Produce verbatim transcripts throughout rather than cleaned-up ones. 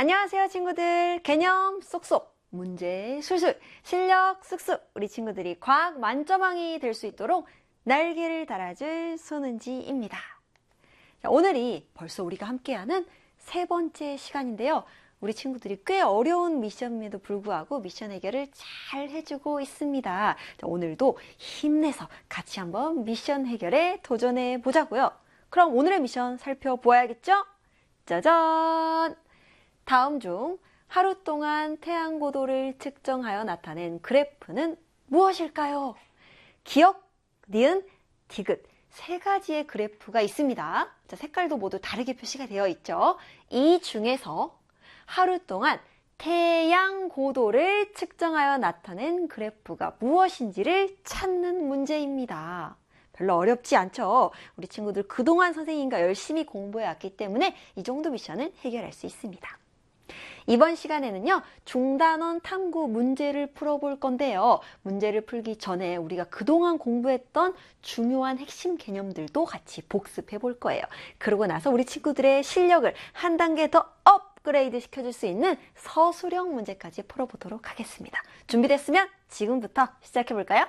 안녕하세요 친구들. 개념 쏙쏙, 문제 술술, 실력 쑥쑥 우리 친구들이 과학 만점왕이 될 수 있도록 날개를 달아줄 손은지입니다. 자, 오늘이 벌써 우리가 함께하는 세 번째 시간인데요. 우리 친구들이 꽤 어려운 미션임에도 불구하고 미션 해결을 잘 해주고 있습니다. 자, 오늘도 힘내서 같이 한번 미션 해결에 도전해 보자고요. 그럼 오늘의 미션 살펴보아야겠죠? 짜잔! 다음 중 하루 동안 태양 고도를 측정하여 나타낸 그래프는 무엇일까요? 기억, 니은, 디귿 세 가지의 그래프가 있습니다. 자, 색깔도 모두 다르게 표시가 되어 있죠. 이 중에서 하루 동안 태양 고도를 측정하여 나타낸 그래프가 무엇인지를 찾는 문제입니다. 별로 어렵지 않죠? 우리 친구들 그동안 선생님과 열심히 공부해 왔기 때문에 이 정도 미션은 해결할 수 있습니다. 이번 시간에는요, 중단원 탐구 문제를 풀어볼 건데요. 문제를 풀기 전에 우리가 그동안 공부했던 중요한 핵심 개념들도 같이 복습해 볼 거예요. 그러고 나서 우리 친구들의 실력을 한 단계 더 업그레이드 시켜줄 수 있는 서술형 문제까지 풀어보도록 하겠습니다. 준비됐으면 지금부터 시작해 볼까요?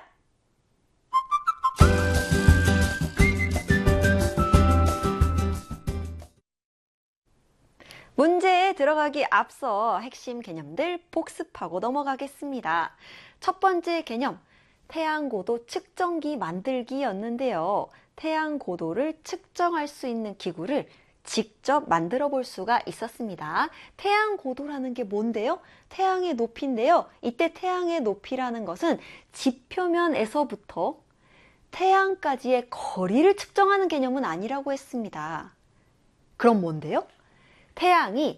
문제에 들어가기 앞서 핵심 개념들 복습하고 넘어가겠습니다. 첫 번째 개념, 태양고도 측정기 만들기였는데요. 태양고도를 측정할 수 있는 기구를 직접 만들어 볼 수가 있었습니다. 태양고도라는 게 뭔데요? 태양의 높이인데요. 이때 태양의 높이라는 것은 지표면에서부터 태양까지의 거리를 측정하는 개념은 아니라고 했습니다. 그럼 뭔데요? 태양이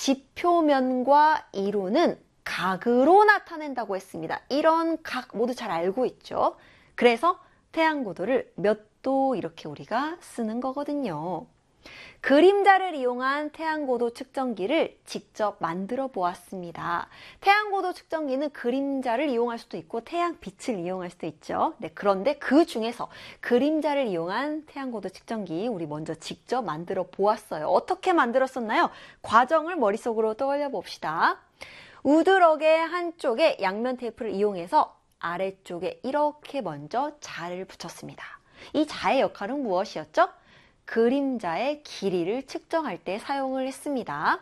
지표면과 이루는 각으로 나타낸다고 했습니다. 이런 각 모두 잘 알고 있죠. 그래서 태양고도를 몇 도 이렇게 우리가 쓰는 거거든요. 그림자를 이용한 태양고도 측정기를 직접 만들어 보았습니다. 태양고도 측정기는 그림자를 이용할 수도 있고 태양빛을 이용할 수도 있죠. 네, 그런데 그 중에서 그림자를 이용한 태양고도 측정기 우리 먼저 직접 만들어 보았어요. 어떻게 만들었었나요? 과정을 머릿속으로 떠올려 봅시다. 우드럭의 한쪽에 양면 테이프를 이용해서 아래쪽에 이렇게 먼저 자를 붙였습니다. 이 자의 역할은 무엇이었죠? 그림자의 길이를 측정할 때 사용을 했습니다.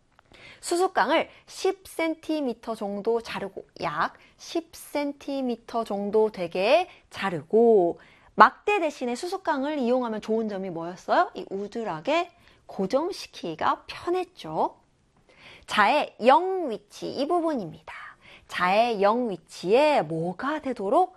수수깡을 십 센티미터 정도 자르고 약 십 센티미터 정도 되게 자르고 막대 대신에 수수깡을 이용하면 좋은 점이 뭐였어요? 이 우드락에 고정시키기가 편했죠. 자의 영 위치 이 부분입니다. 자의 영 위치에 뭐가 되도록?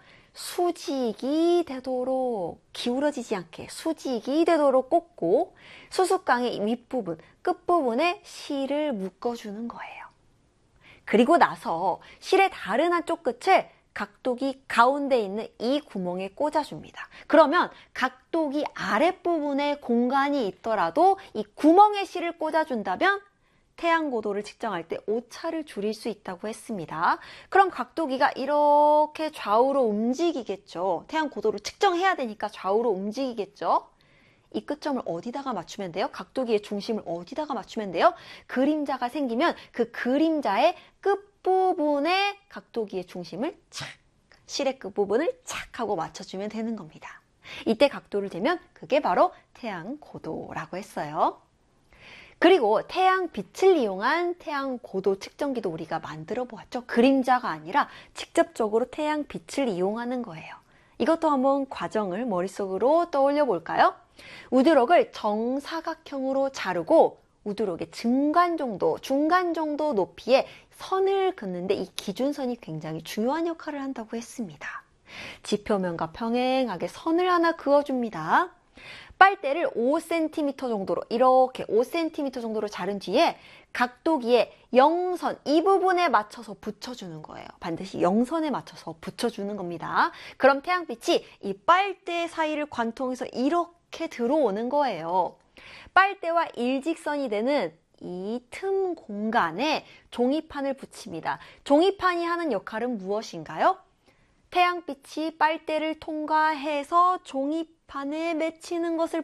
수직이 되도록 기울어지지 않게 수직이 되도록 꽂고 수수깡의 윗부분, 끝부분에 실을 묶어주는 거예요. 그리고 나서 실의 다른 한쪽 끝을 각도기 가운데 있는 이 구멍에 꽂아줍니다. 그러면 각도기 아랫부분에 공간이 있더라도 이 구멍에 실을 꽂아준다면 태양고도를 측정할 때 오차를 줄일 수 있다고 했습니다. 그럼 각도기가 이렇게 좌우로 움직이겠죠. 태양고도를 측정해야 되니까 좌우로 움직이겠죠. 이 끝점을 어디다가 맞추면 돼요? 각도기의 중심을 어디다가 맞추면 돼요? 그림자가 생기면 그 그림자의 끝부분에 각도기의 중심을 착, 실의 끝부분을 착 하고 맞춰주면 되는 겁니다. 이때 각도를 재면 그게 바로 태양고도라고 했어요. 그리고 태양빛을 이용한 태양고도 측정기도 우리가 만들어 보았죠. 그림자가 아니라 직접적으로 태양빛을 이용하는 거예요. 이것도 한번 과정을 머릿속으로 떠올려 볼까요? 우드럭을 정사각형으로 자르고 우드럭의 중간 정도, 중간 정도 높이에 선을 긋는데 이 기준선이 굉장히 중요한 역할을 한다고 했습니다. 지표면과 평행하게 선을 하나 그어줍니다. 빨대를 오 센티미터 정도로 이렇게 오 센티미터 정도로 자른 뒤에 각도기에 영선 이 부분에 맞춰서 붙여주는 거예요. 반드시 영선에 맞춰서 붙여주는 겁니다. 그럼 태양빛이 이 빨대 사이를 관통해서 이렇게 들어오는 거예요. 빨대와 일직선이 되는 이 틈 공간에 종이판을 붙입니다. 종이판이 하는 역할은 무엇인가요? 태양빛이 빨대를 통과해서 종이판에 맺히는 것을